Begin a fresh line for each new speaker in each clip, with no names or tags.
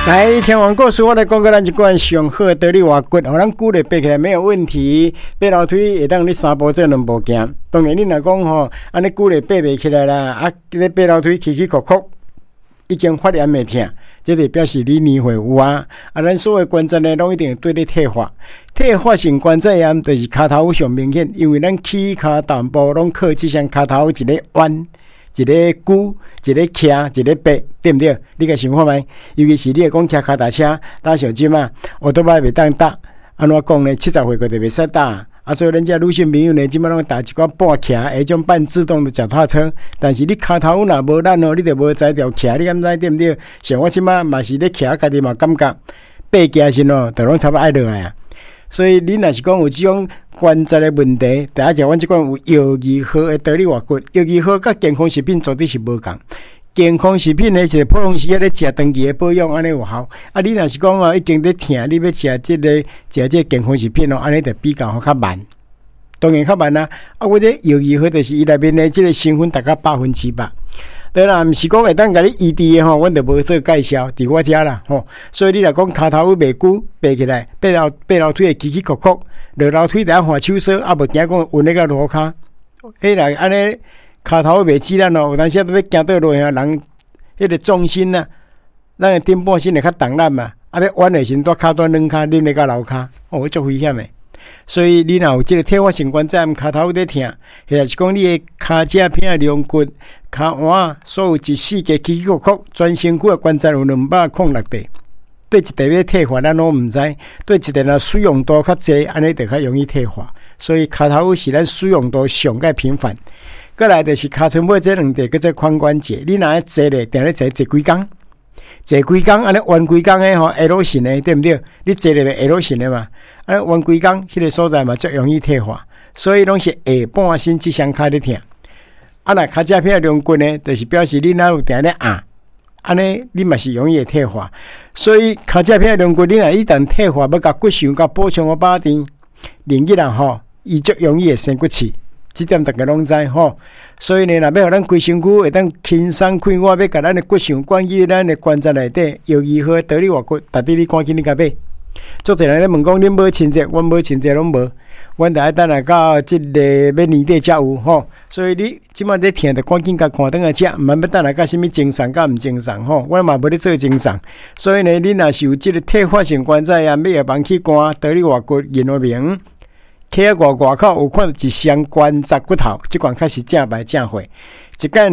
来，听完故事，我来讲个咱一罐上好的道理话骨，让咱骨力爬起来没有问题。爬楼梯会当你3步走2步行。当然，你若讲吼，安尼骨力爬袂起来啦，啊，你爬楼梯起起伏伏，已经发炎袂痛，这就表示你年岁有啊。啊，咱所有关节呢，拢一定对你退化。退化性关节炎就是骹头上明显，因为咱起骹淡薄拢靠这项骹头一个弯。一个鼓，一个徛，一个爬，对不对？你个想看觅？尤其是你讲骑脚踏车打小金嘛，我都袂当打。安怎讲呢？70岁个就袂使打。啊，所以人家女性朋友呢，即摆拢打一寡半徛，迄种半自动的脚踏车。但是你骹头若无力哦，你就无才调徛，你敢知对不对？像我即摆嘛是咧徛，家己嘛感觉爬行时哦，就拢差不多爱落来啊。所以你若是讲有这种关节的问题，第一只阮即款有药剂好的道理话骨，药剂好甲健康食品绝对是无共。健康食品呢是普通时咧食长期的保养，安尼有效。啊，你若是讲哦已经咧疼，你要食这个健康食品哦，安尼就比较较慢。当然较慢啊。啊，我这药剂好就是伊内面的这个成分大概100%。对啦，毋是讲会当甲你医治的吼，阮就无做介绍，伫我遮啦吼。所以你若讲骹头袂久爬起来，爬楼梯会起起伏伏，落楼梯得换手手，啊无惊讲运那个路骹，迄来安尼骹头袂起咱咯，有当时都要行到落下人，迄个重心啊，咱的顶半身会较重咱嘛，啊要弯的时阵，骹端软骹，拎那个楼骹，哦，足危险的。所以你若有这个退化性关节炎，骹头有在痛，或者是讲你的骹脊片的龙骨、骹腕，所有一四个起起伏伏，全身躯的关节有206地。对一地要退化，咱拢毋知；对一地若使用度较济，安尼就较容易退化。所以骹头是咱使用度上个频繁。过来就是骹床尾这2地叫做髋关节，你若坐咧，定咧坐几工？坐几工，安尼弯几工诶吼 ，L 型诶，对不对？你坐咧就 L 型诶嘛，安尼弯几工，迄个所在嘛最容易退化，所以拢是下半身即双骹咧疼。啊，若骹脊片龙骨呢，就是表示你哪有定咧压，安尼你嘛是容易会退化。所以骹脊片龙骨，你若一旦退化，要甲骨髓甲补充个把电，另一人吼，伊足容易会生骨刺。这点大家拢知吼，所以呢，若要互咱规身躯会当轻松快活，要甲咱的骨髓关于咱的关节内底，由于好道理话骨，特地你赶紧你甲买。足侪人咧问讲，恁无亲戚，阮无亲戚拢无，阮就爱等下到即个要年底才有吼。所以你即摆咧听，就赶紧甲看等下食，毋免要等下到什么精神甲毋精神吼。阮嘛无咧做精神，所以呢，你若是有即个退化性关节炎，要帮去关道理话骨认个名。企外口有看到一双关节骨头，即款开始正白正火，一天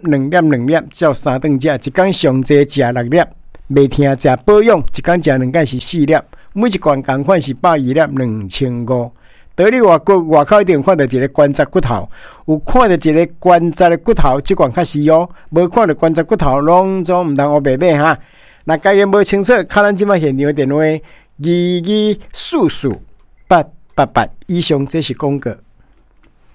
2粒，照3顿食，一天上济食6粒，袂听食保养，一天食2天是4粒，每一罐共款是120粒，2500。道理外口一定看到一个关节骨头，有看到一个关节的骨頭，即款较是哦，无看到关节骨頭，拢总毋通黑白白哈。若家己无清楚，看咱即摆现场电话，22448888以上，这是广告。